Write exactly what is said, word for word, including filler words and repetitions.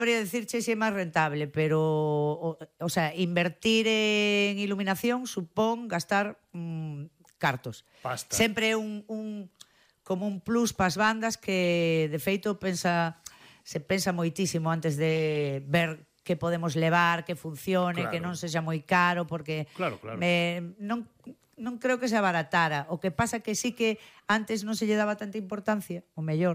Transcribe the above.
sabría decirche se é máis rentable, pero o, o sea, invertir en iluminación supón gastar mm, cartos. Pasta. Sempre é un, un como un plus pas bandas que de feito pensa se pensa moitísimo antes de ver que podemos levar, que funcione, Claro. que non sexa moi caro, porque Claro, claro. me, non, non creo que se abaratara. O que pasa que sí que antes non se lle daba tanta importancia, o mellor,